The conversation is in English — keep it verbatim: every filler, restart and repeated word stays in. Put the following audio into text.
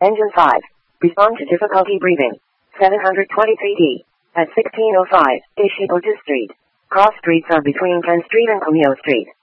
Engine five. Respond to difficulty breathing. seven hundred twenty-three D. At sixteen oh five, Ishibuji Street. Cross streets are between Ken Street and Kumyo Street.